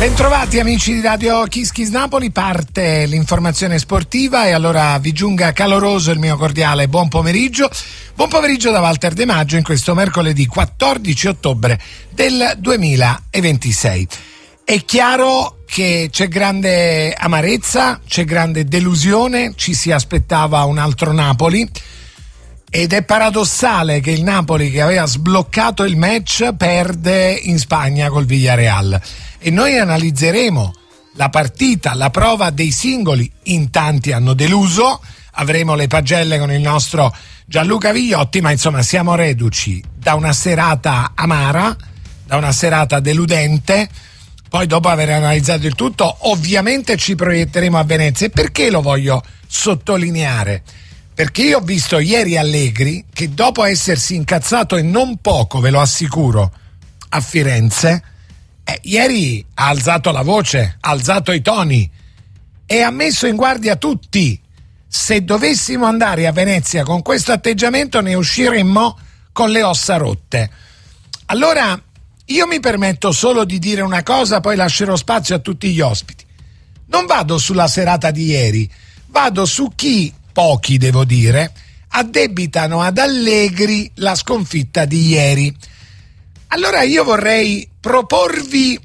Bentrovati amici di Radio Kiss Kiss Napoli, parte l'informazione sportiva e allora vi giunga caloroso il mio cordiale buon pomeriggio. Buon pomeriggio da Walter De Maggio in questo mercoledì 14 ottobre del 2026. È chiaro che c'è grande amarezza, c'è grande delusione, ci si aspettava un altro Napoli ed è paradossale che il Napoli, che aveva sbloccato il match, perde in Spagna col Villarreal. E noi analizzeremo la partita, la prova dei singoli. In tanti hanno deluso, avremo le pagelle con il nostro Gianluca Vigliotti, ma insomma siamo reduci da una serata amara, da una serata deludente. Poi, dopo aver analizzato il tutto, ovviamente ci proietteremo a Venezia. E perché lo voglio sottolineare? Perché io ho visto ieri Allegri che, dopo essersi incazzato e non poco, ve lo assicuro, a Firenze, ieri ha alzato la voce, ha alzato i toni e ha messo in guardia tutti. Se dovessimo andare a Venezia con questo atteggiamento ne usciremmo con le ossa rotte. Allora io mi permetto solo di dire una cosa, poi lascerò spazio a tutti gli ospiti. Non vado sulla serata di ieri, vado su chi, pochi devo dire, addebitano ad Allegri la sconfitta di ieri. Allora io vorrei proporvi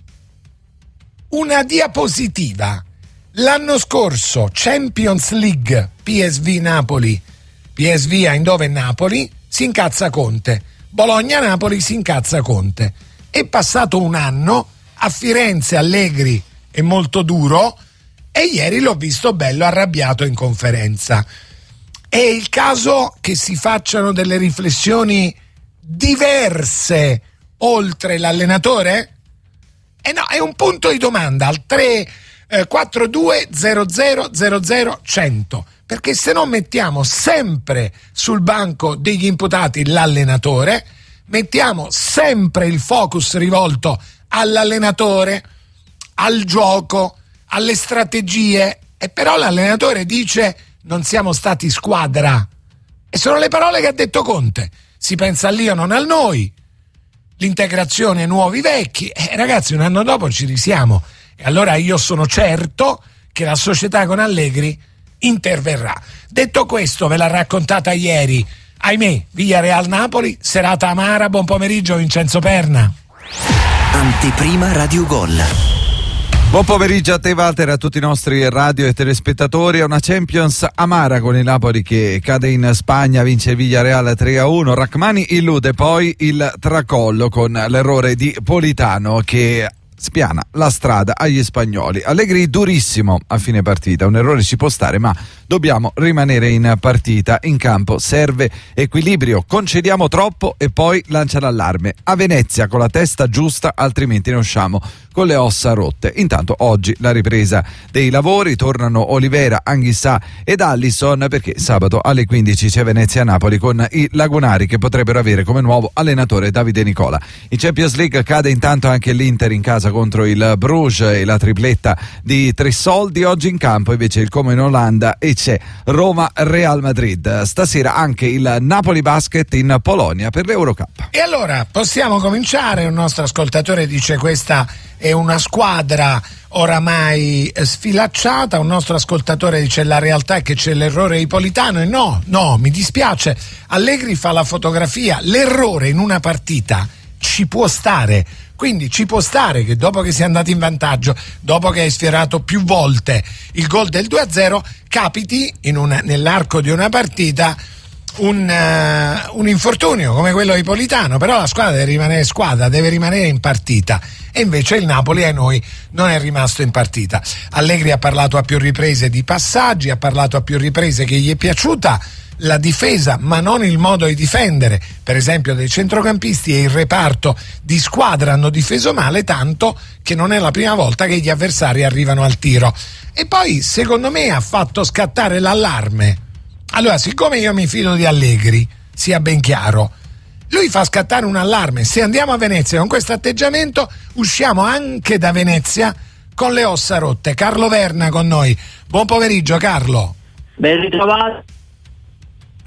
una diapositiva. L'anno scorso Champions League, PSV Napoli, PSV Eindhoven Napoli, si incazza Conte. Bologna-Napoli si incazza Conte. È passato un anno, a Firenze Allegri è molto duro e ieri l'ho visto bello arrabbiato in conferenza. È il caso che si facciano delle riflessioni diverse oltre l'allenatore? No, è un punto di domanda al 342 00 100, perché se no mettiamo sempre sul banco degli imputati l'allenatore, mettiamo sempre il focus rivolto all'allenatore, al gioco, alle strategie, e però l'allenatore dice non siamo stati squadra, e sono le parole che ha detto Conte. Si pensa all'io, non al noi, l'integrazione nuovi vecchi, ragazzi, un anno dopo ci risiamo, e allora io sono certo che la società con Allegri interverrà. Detto questo, ve l'ha raccontata ieri, ahimè, Villarreal Napoli, serata amara. Buon pomeriggio Vincenzo Perna. Anteprima Radio Gol. Buon pomeriggio a te Walter e a tutti i nostri radio e telespettatori. È una Champions amara con il Napoli che cade in Spagna, vince il Villarreal 3-1. Rachmani illude poi il tracollo con l'errore di Politano che spiana la strada agli spagnoli. Allegri durissimo a fine partita, un errore ci può stare, ma dobbiamo rimanere in partita. In campo serve equilibrio, concediamo troppo e poi lancia l'allarme. A Venezia con la testa giusta, altrimenti ne usciamo con le ossa rotte. Intanto oggi la ripresa dei lavori, tornano Olivera, Anghissà ed Allison, perché sabato alle 15 c'è Venezia-Napoli con i lagunari che potrebbero avere come nuovo allenatore Davide Nicola. In Champions League cade intanto anche l'Inter in casa contro il Bruges e la tripletta di Trissoldi. Oggi in campo invece il Como in Olanda e c'è Roma-Real Madrid. Stasera anche il Napoli Basket in Polonia per l'Eurocup. E allora possiamo cominciare. Un nostro ascoltatore dice questa è una squadra oramai sfilacciata. Un nostro ascoltatore dice la realtà è che c'è l'errore di Politano, e no, mi dispiace, Allegri fa la fotografia. L'errore in una partita ci può stare, quindi ci può stare che dopo che si è andato in vantaggio, dopo che hai sfiorato più volte il gol del 2-0, capiti nell'arco di una partita un infortunio come quello di Politano. Però la squadra deve rimanere squadra, deve rimanere in partita, e invece il Napoli ai noi non è rimasto in partita. Allegri ha parlato a più riprese di passaggi, ha parlato a più riprese che gli è piaciuta la difesa ma non il modo di difendere, per esempio dei centrocampisti, e il reparto di squadra hanno difeso male, tanto che non è la prima volta che gli avversari arrivano al tiro. E poi secondo me ha fatto scattare l'allarme. Allora, siccome io mi fido di Allegri, sia ben chiaro, lui fa scattare un allarme. Se andiamo a Venezia con questo atteggiamento usciamo anche da Venezia con le ossa rotte. Carlo Verna con noi. Buon pomeriggio Carlo. Ben ritrovato.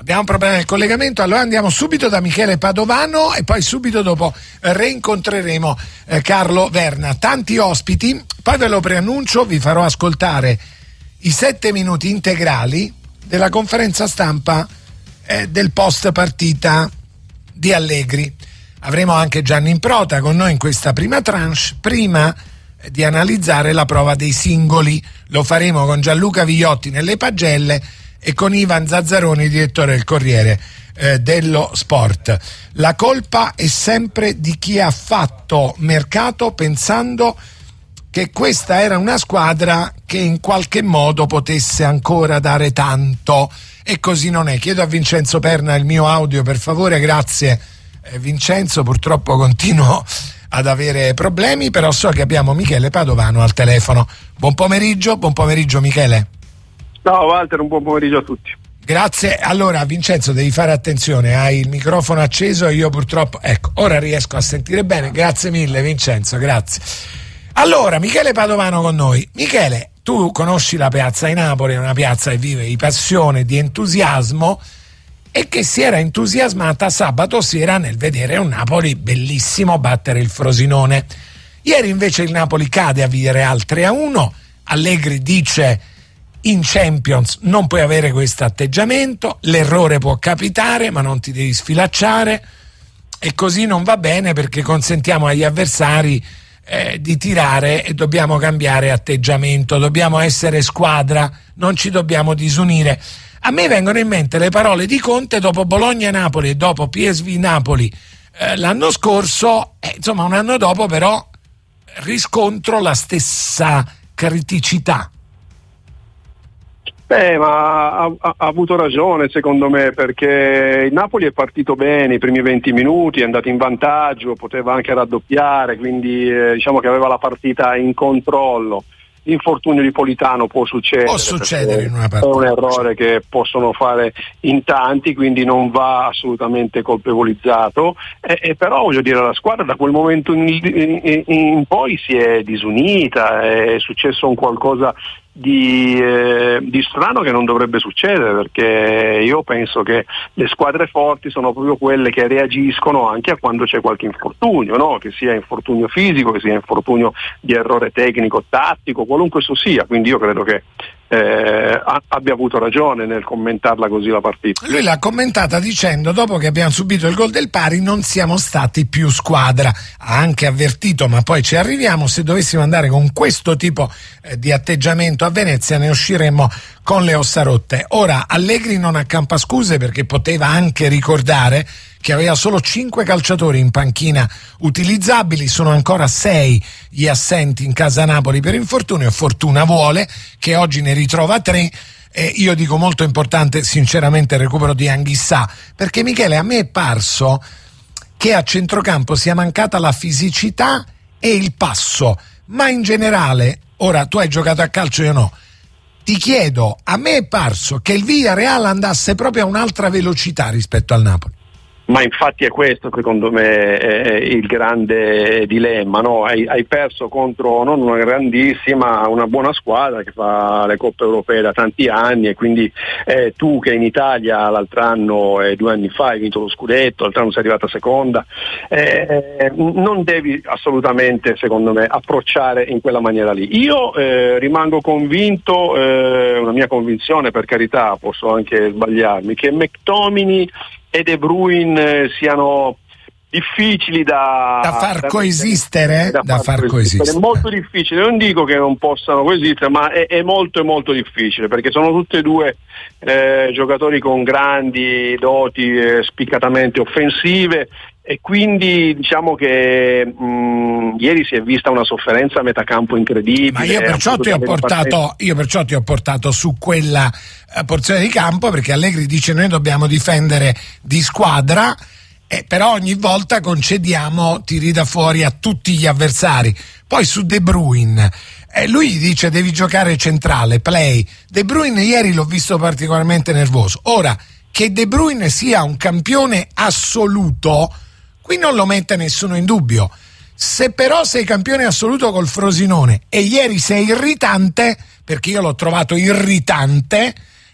Abbiamo un problema nel collegamento, allora andiamo subito da Michele Padovano e poi subito dopo reincontreremo Carlo Verna. Tanti ospiti, poi ve lo preannuncio, vi farò ascoltare i 7 minuti integrali della conferenza stampa del post partita di Allegri. Avremo anche Gianni Improta con noi in questa prima tranche, prima di analizzare la prova dei singoli. Lo faremo con Gianluca Vigliotti nelle pagelle e con Ivan Zazzaroni, direttore del Corriere dello Sport. La colpa è sempre di chi ha fatto mercato pensando che questa era una squadra che in qualche modo potesse ancora dare tanto, e così non è. Chiedo a Vincenzo Perna il mio audio, per favore. Grazie Vincenzo, purtroppo continuo ad avere problemi, però so che abbiamo Michele Padovano al telefono. Buon pomeriggio Michele. Ciao Walter, un buon pomeriggio a tutti. Grazie. Allora Vincenzo, devi fare attenzione, hai il microfono acceso e io purtroppo, ecco, ora riesco a sentire bene. Grazie mille Vincenzo, grazie. Allora, Michele Padovano con noi. Michele, tu conosci la piazza di Napoli, è una piazza che vive di passione, di entusiasmo, e che si era entusiasmata sabato sera nel vedere un Napoli bellissimo battere il Frosinone. Ieri invece il Napoli cade a Villarreal 3-1, Allegri dice: in Champions non puoi avere questo atteggiamento, l'errore può capitare ma non ti devi sfilacciare, e così non va bene perché consentiamo agli avversari di tirare e dobbiamo cambiare atteggiamento, dobbiamo essere squadra, non ci dobbiamo disunire. A me vengono in mente le parole di Conte dopo Bologna-Napoli e dopo PSV-Napoli l'anno scorso, insomma un anno dopo però riscontro la stessa criticità. Ma ha avuto ragione secondo me, perché il Napoli è partito bene i primi 20 minuti, è andato in vantaggio, poteva anche raddoppiare, quindi diciamo che aveva la partita in controllo. L'infortunio di Politano può succedere in una partita, è un errore che possono fare in tanti, quindi non va assolutamente colpevolizzato, però voglio dire, la squadra da quel momento in poi si è disunita, è successo un qualcosa di strano che non dovrebbe succedere, perché io penso che le squadre forti sono proprio quelle che reagiscono anche a quando c'è qualche infortunio, no? Che sia infortunio fisico, che sia infortunio di errore tecnico, tattico, qualunque esso sia. Quindi io credo che abbia avuto ragione nel commentarla così la partita. Lui l'ha commentata dicendo: dopo che abbiamo subito il gol del pari non siamo stati più squadra. Ha anche avvertito, ma poi ci arriviamo, se dovessimo andare con questo tipo di atteggiamento a Venezia ne usciremmo con le ossa rotte. Ora Allegri non accampa scuse, perché poteva anche ricordare che aveva solo 5 calciatori in panchina utilizzabili, sono ancora 6 gli assenti in casa Napoli per infortunio, e fortuna vuole che oggi ne ritrova 3. Io dico molto importante sinceramente il recupero di Anghissà, perché Michele, a me è parso che a centrocampo sia mancata la fisicità e il passo, ma in generale, ora tu hai giocato a calcio, io no, ti chiedo, a me è parso che il Villarreal andasse proprio a un'altra velocità rispetto al Napoli. Ma infatti è questo secondo me è il grande dilemma, no? Hai perso contro non una grandissima, una buona squadra che fa le coppe europee da tanti anni, e quindi tu che in Italia l'altro anno e 2 anni fa hai vinto lo scudetto, l'altro anno sei arrivata seconda, non devi assolutamente secondo me approcciare in quella maniera lì. Io rimango convinto, una mia convinzione, per carità posso anche sbagliarmi, che McTominay e De Bruyne siano difficili da far coesistere. È molto difficile, non dico che non possano coesistere, ma è molto difficile, perché sono tutti e due giocatori con grandi doti spiccatamente offensive, e quindi diciamo che ieri si è vista una sofferenza a metà campo incredibile. Ma io perciò ti ho portato su quella porzione di campo, perché Allegri dice: noi dobbiamo difendere di squadra, però ogni volta concediamo tiri da fuori a tutti gli avversari. Poi su De Bruyne, lui gli dice: devi giocare centrale, play. De Bruyne ieri l'ho visto particolarmente nervoso. Ora, che De Bruyne sia un campione assoluto, qui non lo mette nessuno in dubbio. Se però sei campione assoluto col Frosinone e ieri sei irritante, perché io l'ho trovato irritante,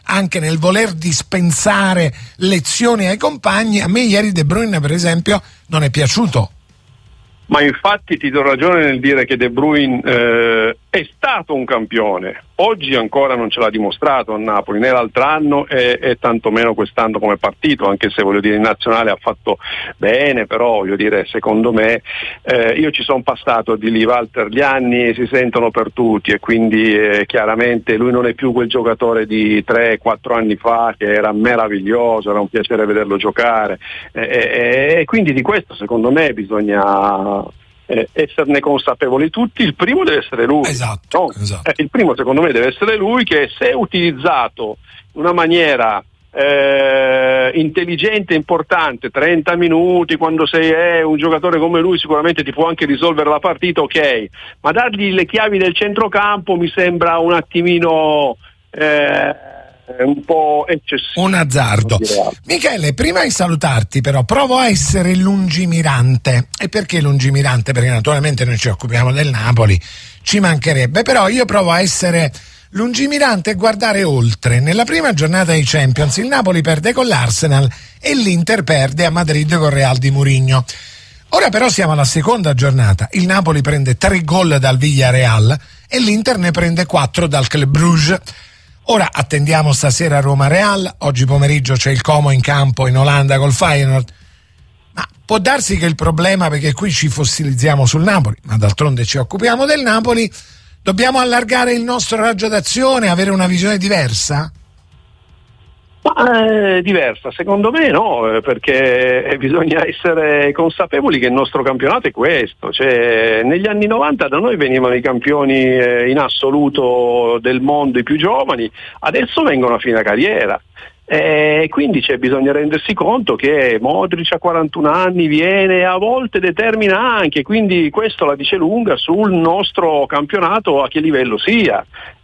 anche nel voler dispensare lezioni ai compagni. A me ieri De Bruyne, per esempio, non è piaciuto. Ma infatti ti do ragione nel dire che De Bruyne è stato un campione. Oggi ancora non ce l'ha dimostrato a Napoli, né l'altro anno e tantomeno quest'anno come partito, anche se voglio dire in nazionale ha fatto bene, però voglio dire secondo me io ci sono passato di lì, Walter, gli anni si sentono per tutti e quindi chiaramente lui non è più quel giocatore di 3-4 anni fa che era meraviglioso, era un piacere vederlo giocare e quindi di questo secondo me bisogna esserne consapevoli tutti. Il primo deve essere lui, esatto, no? Esatto. Il primo secondo me deve essere lui, che se utilizzato in una maniera intelligente, importante, 30 minuti quando sei un giocatore come lui sicuramente ti può anche risolvere la partita, ok, ma dargli le chiavi del centrocampo mi sembra un attimino un po' eccessivo. Un azzardo. Michele, prima di salutarti però provo a essere lungimirante. E perché lungimirante? Perché naturalmente noi ci occupiamo del Napoli, ci mancherebbe, però io provo a essere lungimirante e guardare oltre. Nella prima giornata di Champions il Napoli perde con l'Arsenal e l'Inter perde a Madrid con Real di Mourinho. Ora però siamo alla seconda giornata, il Napoli prende 3 gol dal Villarreal e l'Inter ne prende 4 dal Club Brugge. Ora attendiamo stasera Roma-Real, oggi pomeriggio c'è il Como in campo in Olanda col Feyenoord, ma può darsi che il problema, perché qui ci fossilizziamo sul Napoli, ma d'altronde ci occupiamo del Napoli, dobbiamo allargare il nostro raggio d'azione, avere una visione diversa? Diversa, secondo me no, perché bisogna essere consapevoli che il nostro campionato è questo, cioè negli anni 90 da noi venivano i campioni in assoluto del mondo, i più giovani, adesso vengono a fine carriera. Quindi bisogna rendersi conto che Modric a 41 anni viene, a volte determina anche, quindi questo la dice lunga sul nostro campionato, a che livello sia.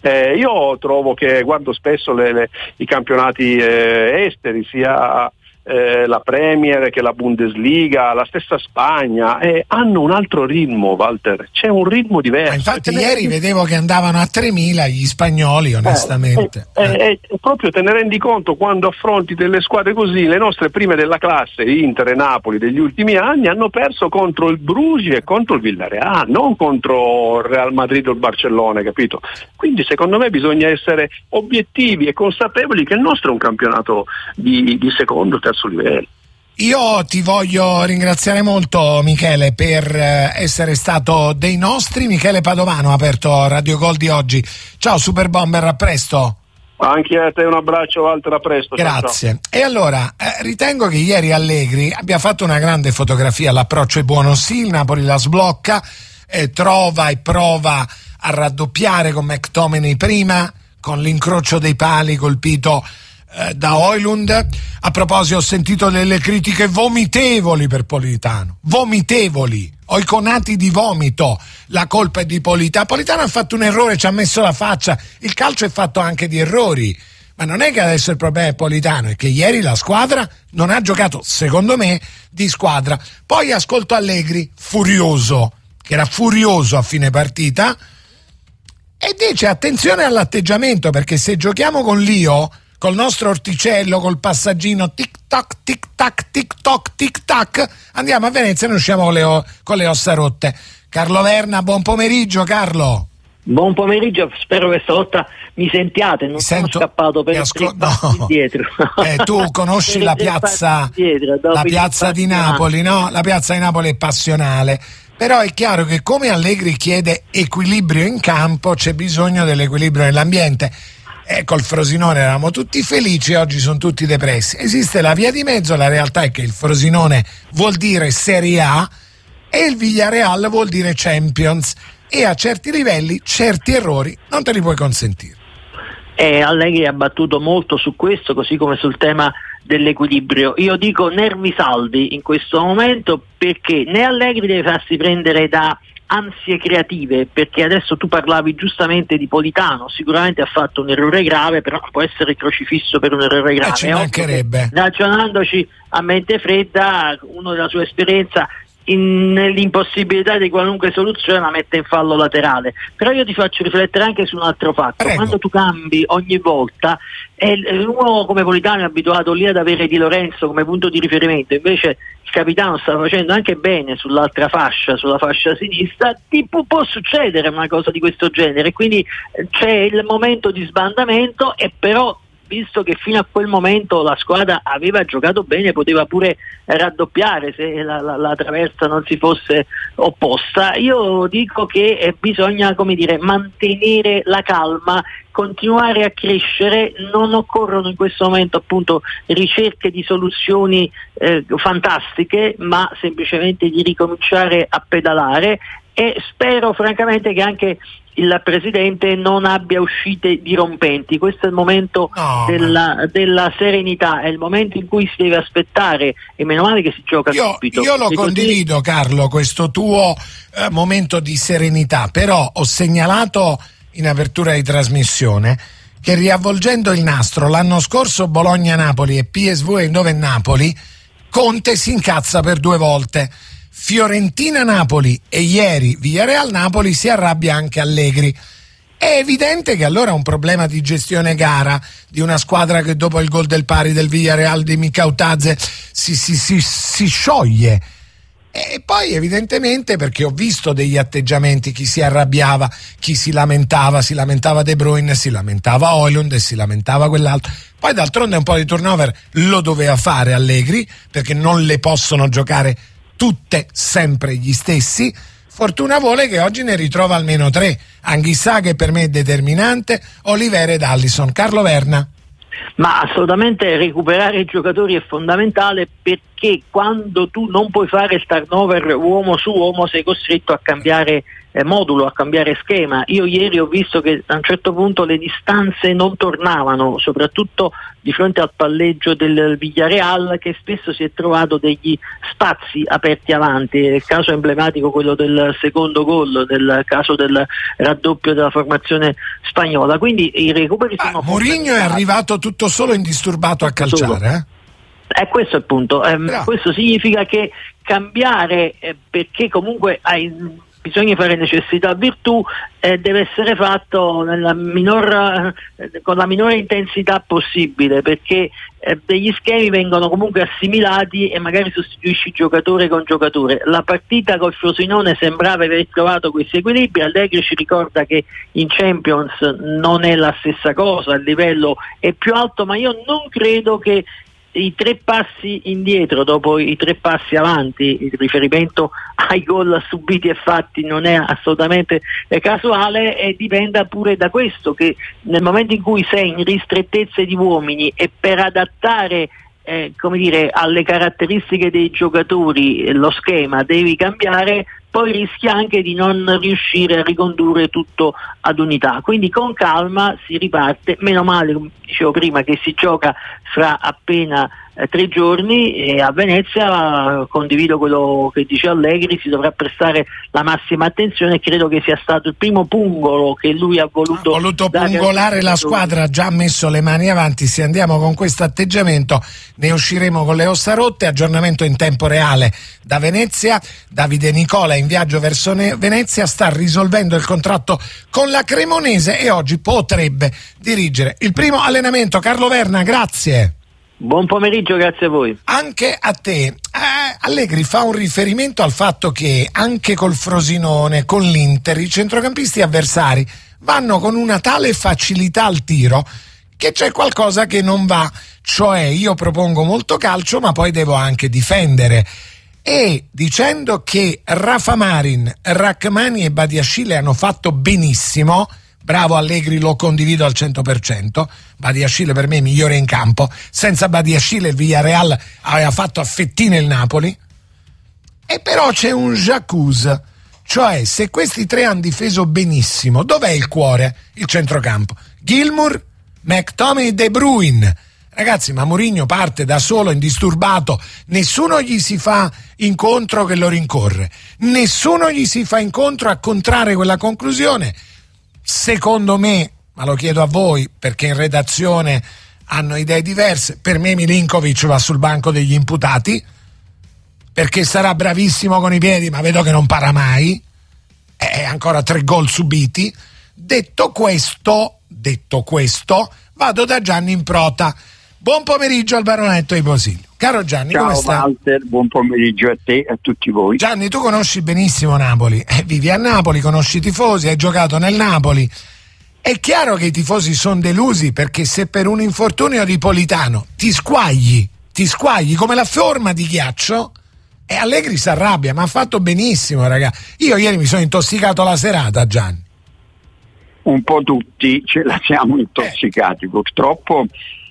Io trovo che guardo spesso i campionati esteri, sia la Premier che la Bundesliga, la stessa Spagna, hanno un altro ritmo, Walter, c'è un ritmo diverso. Ma infatti ieri vedevo che andavano a 3.000 gli spagnoli, onestamente. Proprio te ne rendi conto quando affronti delle squadre così. Le nostre prime della classe, Inter e Napoli degli ultimi anni, hanno perso contro il Bruges e contro il Villarreal, non contro il Real Madrid o il Barcellona, capito? Quindi secondo me bisogna essere obiettivi e consapevoli che il nostro è un campionato di secondo, terzo livello. Io ti voglio ringraziare molto, Michele, per essere stato dei nostri. Michele Padovano ha aperto Radio Gol di oggi. Ciao Super Bomber, a presto. Anche a te un abbraccio, Walter, a presto. Grazie. Ciao. E allora ritengo che ieri Allegri abbia fatto una grande fotografia, l'approccio è buono, sì, il Napoli la sblocca, trova e prova a raddoppiare con McTominay prima, con l'incrocio dei pali colpito da Højlund. A proposito, ho sentito delle critiche vomitevoli per Politano, vomitevoli, oiconati di vomito. La colpa è di Politano. Politano ha fatto un errore, ci ha messo la faccia. Il calcio è fatto anche di errori, ma non è che adesso il problema è Politano, è che ieri la squadra non ha giocato, secondo me, di squadra. Poi ascolto Allegri furioso, che era furioso a fine partita, e dice attenzione all'atteggiamento, perché se giochiamo con l'Io, col nostro orticello, col passaggino tic tac tic tac tic toc tic tac, andiamo a Venezia e ne usciamo con le ossa rotte. Carlo Verna, buon pomeriggio Carlo. Buon pomeriggio, spero che stavolta mi sentiate, non sono scappato per indietro. Tu conosci la piazza di Napoli, no? La piazza di Napoli è passionale. Però è chiaro che come Allegri chiede equilibrio in campo, c'è bisogno dell'equilibrio nell'ambiente. Col Frosinone eravamo tutti felici, oggi sono tutti depressi. Esiste la via di mezzo, la realtà è che il Frosinone vuol dire Serie A e il Villarreal vuol dire Champions, e a certi livelli certi errori non te li puoi consentire. Allegri ha battuto molto su questo, così come sul tema dell'equilibrio. Io dico nervi saldi in questo momento, perché né Allegri deve farsi prendere da ansie creative, perché adesso tu parlavi giustamente di Politano, sicuramente ha fatto un errore grave, però può essere crocifisso per un errore grave. Ci mancherebbe. Ragionandoci a mente fredda, uno della sua esperienza nell'impossibilità di qualunque soluzione la mette in fallo laterale. Però io ti faccio riflettere anche su un altro fatto. Prego. Quando tu cambi ogni volta, uno come Politano è abituato lì ad avere Di Lorenzo come punto di riferimento, invece il capitano sta facendo anche bene sull'altra fascia, sulla fascia sinistra, può succedere una cosa di questo genere, quindi c'è il momento di sbandamento, e però visto che fino a quel momento la squadra aveva giocato bene, poteva pure raddoppiare se la traversa non si fosse opposta. Io dico che bisogna, come dire, mantenere la calma, continuare a crescere. Non occorrono in questo momento appunto ricerche di soluzioni fantastiche, ma semplicemente di ricominciare a pedalare, e spero francamente che il presidente non abbia uscite dirompenti. Questo è il momento della serenità, è il momento in cui si deve aspettare, e meno male che si gioca subito. Io lo condivido, Carlo, questo tuo momento di serenità, però ho segnalato in apertura di trasmissione che, riavvolgendo il nastro, l'anno scorso Bologna-Napoli e PSV Eindhoven-Napoli, Conte si incazza per 2 volte. Fiorentina-Napoli e ieri Villarreal-Napoli si arrabbia anche Allegri. È evidente che allora è un problema di gestione gara di una squadra che dopo il gol del pari del Villarreal di Mikautadze si scioglie. E poi evidentemente, perché ho visto degli atteggiamenti, chi si arrabbiava, chi si lamentava De Bruyne, si lamentava Højlund e si lamentava quell'altro. Poi d'altronde un po' di turnover lo doveva fare Allegri, perché non le possono giocare tutte sempre gli stessi. Fortuna vuole che oggi ne ritrova almeno 3: Anghissà, che per me è determinante, Oliveira ed Alisson. Carlo Verna. Ma assolutamente recuperare i giocatori è fondamentale, perché quando tu non puoi fare il turnover uomo su uomo sei costretto a cambiare modulo, a cambiare schema. Io ieri ho visto che a un certo punto le distanze non tornavano, soprattutto di fronte al palleggio del Villarreal, che spesso si è trovato degli spazi aperti avanti. Il caso emblematico quello del secondo gol, del caso del raddoppio della formazione spagnola. Quindi i recuperi sono Mourinho è arrivato tutto solo, indisturbato a calciare, questo è il punto. Questo significa che cambiare, perché comunque bisogna fare necessità virtù, deve essere fatto con la minore intensità possibile, perché degli schemi vengono comunque assimilati e magari sostituisci giocatore con giocatore. La partita col Frosinone sembrava aver trovato questi equilibri. Allegri ci ricorda che in Champions non è la stessa cosa, il livello è più alto, ma io non credo che i 3 passi indietro dopo i 3 passi avanti, il riferimento ai gol subiti e fatti non è assolutamente casuale, e dipenda pure da questo, che nel momento in cui sei in ristrettezze di uomini e per adattare alle caratteristiche dei giocatori lo schema devi cambiare, poi rischia anche di non riuscire a ricondurre tutto ad unità. Quindi con calma si riparte, meno male, come dicevo prima, che si gioca fra appena 3 giorni, e a Venezia condivido quello che dice Allegri, si dovrà prestare la massima attenzione, e credo che sia stato il primo pungolo che lui ha voluto pungolare la squadra, ha già messo le mani avanti. Se andiamo con questo atteggiamento ne usciremo con le ossa rotte. Aggiornamento in tempo reale da Venezia: Davide Nicola in viaggio verso Venezia, sta risolvendo il contratto con la Cremonese e oggi potrebbe dirigere il primo allenamento. Carlo Verna, grazie. Buon pomeriggio, grazie a voi. Anche a te. Allegri fa un riferimento al fatto che anche col Frosinone, con l'Inter, i centrocampisti avversari vanno con una tale facilità al tiro che c'è qualcosa che non va. Cioè, io propongo molto calcio, ma poi devo anche difendere. E dicendo che Rafa Marin, Rachmani e Badiashile hanno fatto benissimo, bravo Allegri, lo condivido al 100%. Badiashile per me migliore in campo. Senza Badiashile il Villarreal aveva fatto a fettine il Napoli. E però c'è un j'accuse, cioè se questi 3 hanno difeso benissimo, dov'è il cuore? Il centrocampo. Gilmour, McTominay, De Bruyne. Ragazzi, ma Mourinho parte da solo, indisturbato, nessuno gli si fa incontro che lo rincorre, nessuno gli si fa incontro a contrarre quella conclusione. Secondo me, ma lo chiedo a voi perché in redazione hanno idee diverse, per me Milinkovic va sul banco degli imputati, perché sarà bravissimo con i piedi, ma vedo che non para mai. Ancora 3 gol subiti. Detto questo, vado da Gianni Improta. Buon pomeriggio al baronetto Iposilio. Caro Gianni, ciao, come stai? Walter, buon pomeriggio a te e a tutti voi. Gianni, tu conosci benissimo Napoli, vivi a Napoli, conosci i tifosi, hai giocato nel Napoli. È chiaro che i tifosi sono delusi, perché se per un infortunio di Politano ti squagli come la forma di ghiaccio, e Allegri si arrabbia, ma ha fatto benissimo, ragazzi. Io ieri mi sono intossicato la serata, Gianni. Un po' tutti ce la siamo intossicati, purtroppo.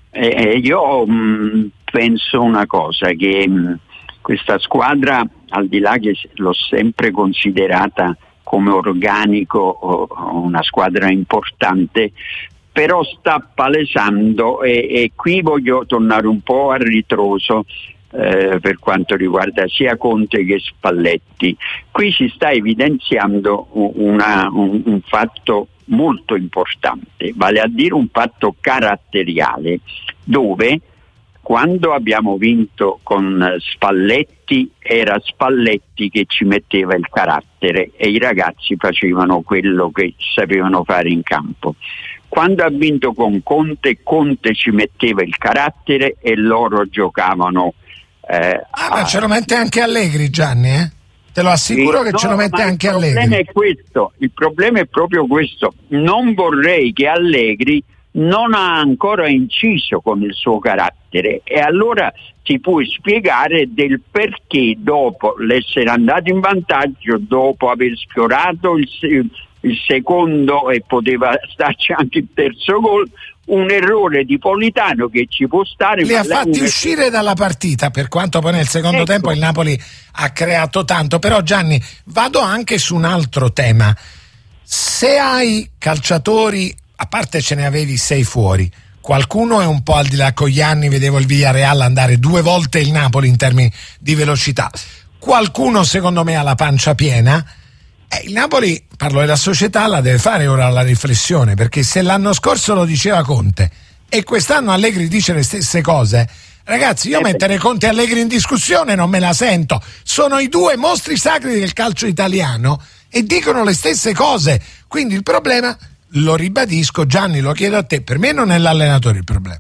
Io penso una cosa, che questa squadra, al di là che l'ho sempre considerata come organico una squadra importante, però sta palesando, e qui voglio tornare un po' a ritroso per quanto riguarda sia Conte che Spalletti. Qui si sta evidenziando un fatto molto importante, vale a dire un fatto caratteriale, dove quando abbiamo vinto con Spalletti era Spalletti che ci metteva il carattere e i ragazzi facevano quello che sapevano fare in campo. Quando ha vinto con Conte, Conte ci metteva il carattere e loro giocavano ma ce lo mette anche Allegri, Gianni, te lo assicuro che ce lo mette anche Allegri. Il problema è proprio questo. Non vorrei che Allegri non ha ancora inciso con il suo carattere, e allora ti puoi spiegare del perché, dopo l'essere andato in vantaggio, dopo aver sfiorato il secondo e poteva starci anche il terzo gol, un errore di Politano che ci può stare. Li ha fatti uscire dalla partita, per quanto poi nel secondo tempo il Napoli ha creato tanto. Però Gianni, vado anche su un altro tema. Se hai calciatori, a parte ce ne avevi 6 fuori, qualcuno è un po' al di là con gli anni, vedevo il Villarreal andare 2 volte il Napoli in termini di velocità, qualcuno secondo me ha la pancia piena. Il Napoli, parlo della società, la deve fare ora la riflessione, perché se l'anno scorso lo diceva Conte e quest'anno Allegri dice le stesse cose, ragazzi, io mettere Conte e Allegri in discussione non me la sento. Sono i 2 mostri sacri del calcio italiano e dicono le stesse cose. Quindi il problema, lo ribadisco, Gianni, lo chiedo a te, per me non è l'allenatore il problema.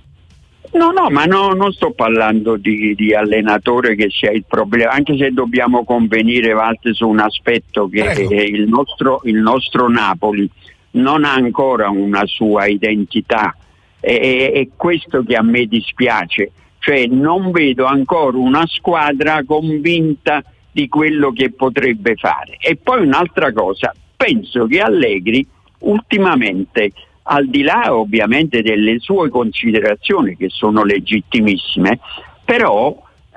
No, ma non sto parlando di allenatore che sia il problema, anche se dobbiamo convenire, Walter, su un aspetto, che il nostro Napoli non ha ancora una sua identità, e questo che a me dispiace, cioè non vedo ancora una squadra convinta di quello che potrebbe fare. E poi un'altra cosa, penso che Allegri ultimamente, al di là ovviamente delle sue considerazioni che sono legittimissime, però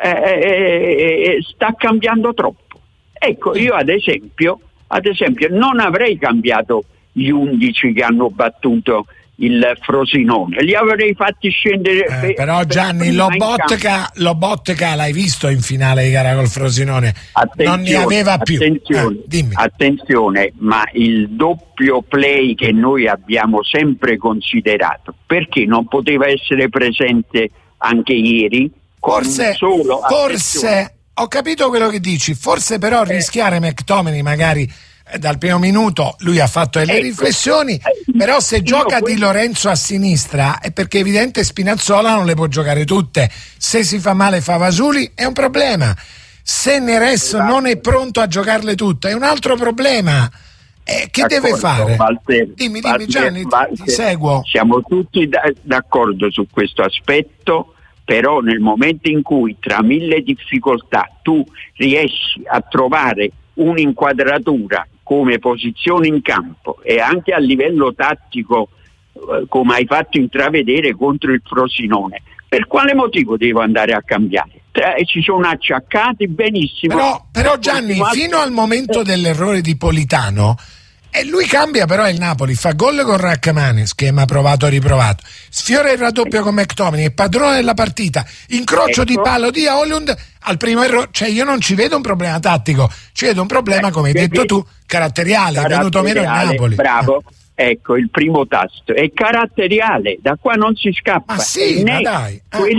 sta cambiando troppo. Ecco, io ad esempio non avrei cambiato gli 11 che hanno battuto il Frosinone, li avrei fatti scendere. Però Gianni, Lobotka l'hai visto in finale di gara col Frosinone, non ne aveva più. Attenzione, ma il doppio play che noi abbiamo sempre considerato, perché non poteva essere presente anche ieri? Forse ho capito quello che dici, forse però rischiare McTominay magari dal primo minuto, lui ha fatto delle riflessioni, però se gioca Di Lorenzo a sinistra è perché è evidente Spinazzola non le può giocare tutte, se si fa male Favasuli è un problema, se Neres non è pronto a giocarle tutte è un altro problema. Che deve fare? Dimmi Gianni, ti seguo. Siamo tutti d'accordo su questo aspetto, però nel momento in cui tra 1000 difficoltà tu riesci a trovare un'inquadratura come posizione in campo e anche a livello tattico, come hai fatto intravedere contro il Frosinone, per quale motivo devo andare a cambiare? Ci sono acciaccati benissimo. Però Gianni, fino al momento dell'errore di Politano, lui cambia però il Napoli, fa gol con Rachmani, schema provato e riprovato, sfiora il raddoppio con McTominay, è padrone della partita, incrocio di palo di Højlund al primo errore. Cioè io non ci vedo un problema tattico, ci vedo un problema, come hai detto tu, caratteriale, è venuto meno il Napoli. Bravo. Ecco, il primo tasto è caratteriale, da qua non si scappa. Ma sì, né ma dai.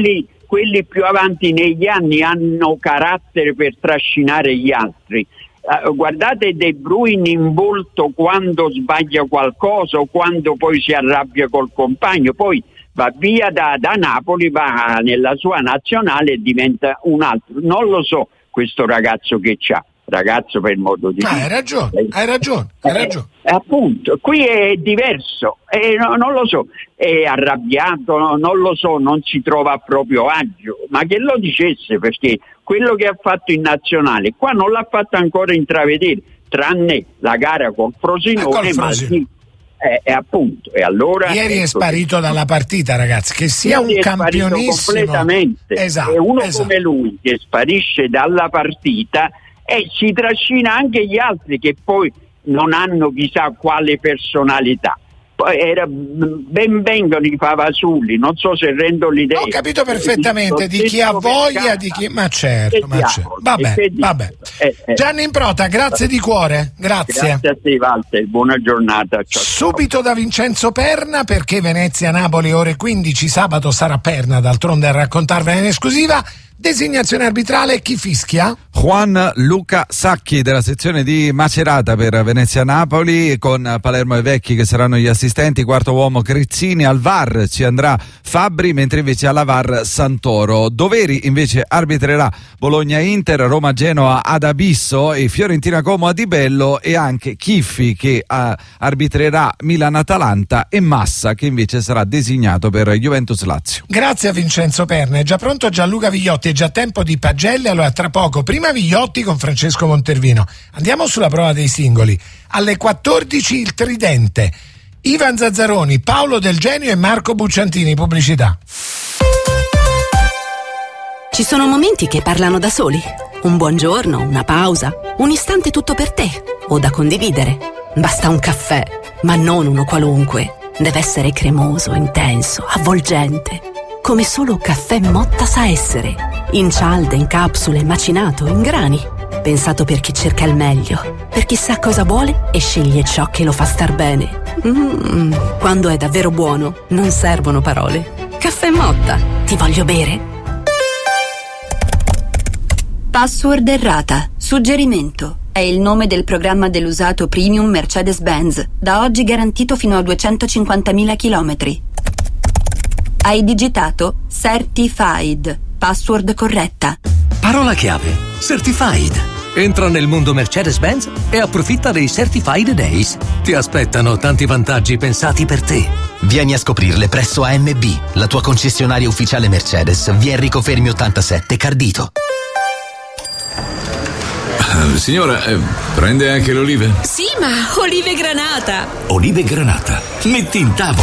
quelli più avanti negli anni hanno carattere per trascinare gli altri. Guardate De Bruyne in volto quando sbaglia qualcosa o quando poi si arrabbia col compagno, poi va via da Napoli, va nella sua nazionale e diventa un altro. Non lo so questo ragazzo che c'ha, ragazzo per modo di dire. Hai ragione. Appunto, qui è diverso, non lo so, è arrabbiato, non lo so, non si trova a proprio agio, ma che lo dicesse, perché quello che ha fatto in nazionale qua non l'ha fatto ancora intravedere, tranne la gara col Frosinone, appunto, e allora ieri è sparito dalla partita, ragazzi, che sia un campionissimo completamente. E uno come lui che sparisce dalla partita e si trascina anche gli altri che poi non hanno chissà quale personalità. Poi era ben vengono i Pavasulli, non so se rendo l'idea. Ho capito perfettamente di chi ha voglia, di chi. Ma certo. Vabbè. Gianni Improta, grazie di cuore. Grazie a te, Walter, buona giornata. Ciao. Subito da Vincenzo Perna, perché Venezia-Napoli ore 15, sabato sarà Perna, d'altronde a raccontarvene in esclusiva. Designazione arbitrale, chi fischia? Juan Luca Sacchi della sezione di Macerata per Venezia-Napoli, con Palermo e Vecchi che saranno gli assistenti, quarto uomo Crizzini, al VAR ci andrà Fabbri, mentre invece alla VAR Santoro. Doveri invece arbitrerà Bologna-Inter, Roma-Genoa ad Abisso e Fiorentina-Como a Di Bello, e anche Chiffi che arbitrerà Milan-Atalanta e Massa che invece sarà designato per Juventus-Lazio. Grazie a Vincenzo Perna. È già pronto Gianluca Vigliotti, è già tempo di pagelle, allora tra poco prima Vigliotti con Francesco Montervino. Andiamo sulla prova dei singoli. Alle 14 il tridente: Ivan Zazzaroni, Paolo Del Genio e Marco Bucciantini. Pubblicità. Ci sono momenti che parlano da soli. Un buongiorno, una pausa, un istante tutto per te o da condividere. Basta un caffè, ma non uno qualunque. Deve essere cremoso, intenso, avvolgente, come solo Caffè Motta sa essere. In cialde, in capsule, macinato, in grani. Pensato per chi cerca il meglio, per chi sa cosa vuole e sceglie ciò che lo fa star bene. Quando è davvero buono, non servono parole. Caffè Motta, ti voglio bere. Password errata. Suggerimento. È il nome del programma dell'usato premium Mercedes-Benz, da oggi garantito fino a 250.000 chilometri. Hai digitato Certified. Password corretta. Parola chiave: Certified. Entra nel mondo Mercedes-Benz e approfitta dei Certified Days. Ti aspettano tanti vantaggi pensati per te. Vieni a scoprirle presso AMB, la tua concessionaria ufficiale Mercedes, via Enrico Fermi 87, Cardito. Signora, prende anche le olive? Sì, ma olive granata. Olive granata. Metti in tavola.